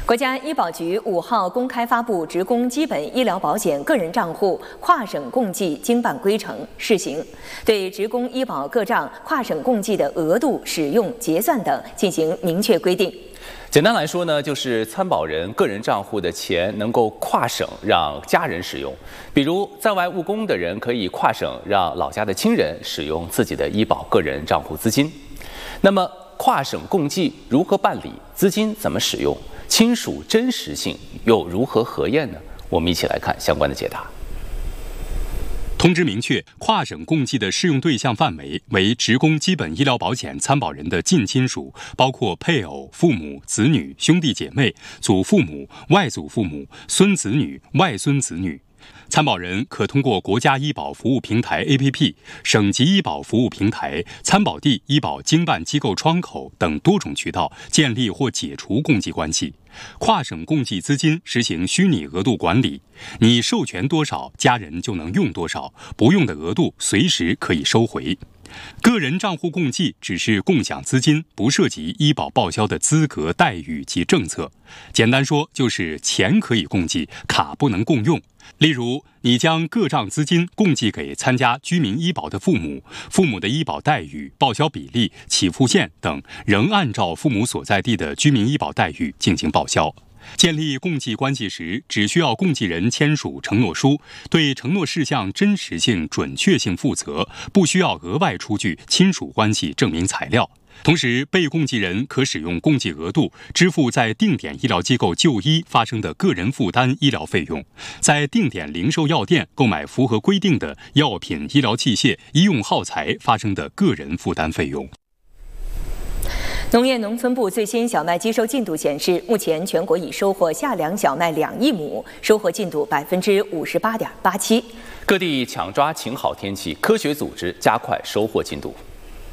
国家医保局5号公开发布职工基本医疗保险个人账户跨省共计经办规程试行，对职工医保个账跨省共计的额度、使用、结算等进行明确规定。 简单来说呢，就是参保人个人账户的钱能够跨省让家人使用，比如在外务工的人可以跨省让老家的亲人使用自己的医保个人账户资金。那么跨省共计如何办理？资金怎么使用？亲属真实性又如何核验呢？我们一起来看相关的解答。 通知明确，跨省共计的适用对象范围为职工基本医疗保险参保人的近亲属，包括配偶、父母、子女、兄弟姐妹、祖父母、外祖父母、孙子女、外孙子女。参保人可通过国家医保服务平台 APP、省级医保服务平台、参保地医保经办机构窗口等多种渠道建立或解除共计关系。跨省共计资金实行虚拟额度管理，你授权多少，家人就能用多少，不用的额度随时可以收回。个人账户共计只是共享资金，不涉及医保报销的资格、待遇及政策。简单说，就是钱可以共计，卡不能共用。例如，你将个账资金共计给参加居民医保的父母，父母的医保待遇、报销比例、起付线等仍按照父母所在地的居民医保待遇进行报销。建立共计关系时，只需要共计人签署承诺书，对承诺事项真实性、准确性负责，不需要额外出具亲属关系证明材料。同时，被共计人可使用共计额度支付在定点医疗机构就医发生的个人负担医疗费用，在定点零售药店购买符合规定的药品、医疗器械、医用耗材发生的个人负担费用。 农业农村部最新小麦机收进度显示，目前全国已收获夏粮小麦2亿亩，收获进度58.87%。 各地抢抓晴好天气，科学组织加快收获进度。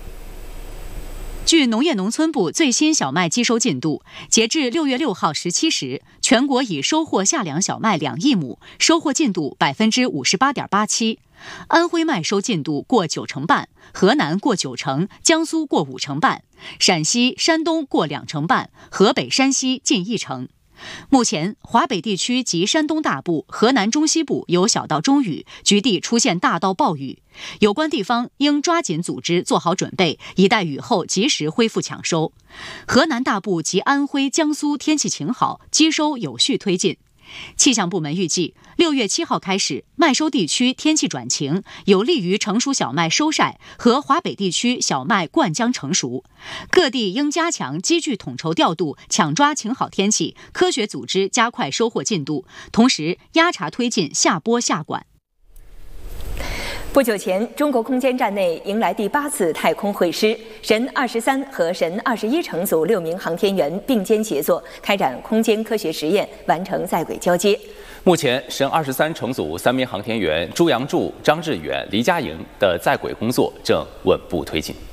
据农业农村部最新小麦机收进度，截至6月6号17时，全国已收获夏粮小麦2亿亩，收获进度58.87%。安徽麦收进度过90%半，河南过90%，江苏过50%半，陕西、山东过20%半，河北、山西近1成。目前，华北地区及山东大部、河南中西部有小到中雨，局地出现大到暴雨。有关地方应抓紧组织做好准备，以待雨后及时恢复抢收。河南大部及安徽、江苏天气晴好，机收有序推进。气象部门预计，6月7号开始，麦收地区天气转晴，有利于成熟小麦收晒和华北地区小麦灌浆成熟。各地应加强机具统筹调度，抢抓晴好天气，科学组织加快收获进度，同时压查推进下播下管。 不久前，中国空间站内迎来第8次太空会师，神23和神21乘组6名航天员并肩协作，开展空间科学实验，完成在轨交接。 目前，神23乘组3名航天员朱杨柱、张志远、黎佳莹的在轨工作正稳步推进。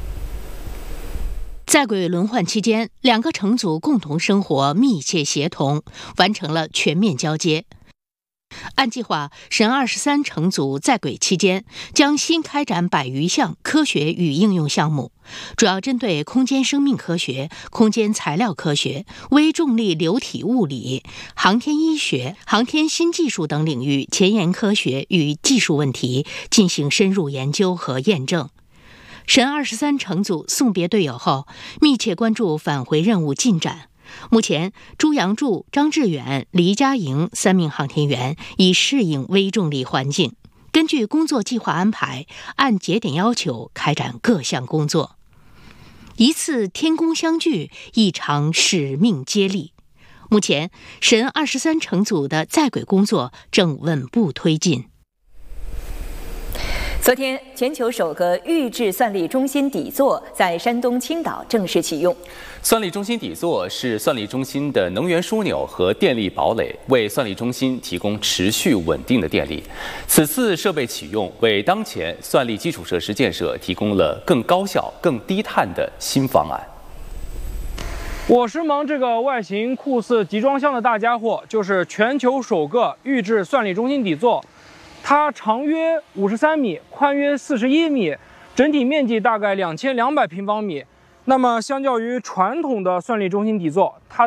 在轨轮换期间，2个乘组共同生活，密切协同，完成了全面交接。按计划，神23乘组在轨期间将新开展100余项科学与应用项目，主要针对空间生命科学、空间材料科学、微重力流体物理、航天医学、航天新技术等领域前沿科学与技术问题进行深入研究和验证。神23乘组送别队友后，密切关注返回任务进展。目前，朱杨柱、张志远、黎佳莹3名航天员已适应微重力环境，根据工作计划安排，按节点要求开展各项工作。一次天宫相聚，一场使命接力。目前，神23乘组的在轨工作正稳步推进。 昨天，全球首个预制算力中心底座在山东青岛正式启用。 算力中心底座是算力中心的能源枢纽和电力堡垒，为算力中心提供持续稳定的电力。此次设备启用，为当前算力基础设施建设提供了更高效、更低碳的新方案。 我时芒这个外形酷似集装箱的大家伙，就是全球首个预制算力中心底座。它长约53米，宽约41米，整体面积大概2200平方米。那么，相较于传统的算力中心底座，它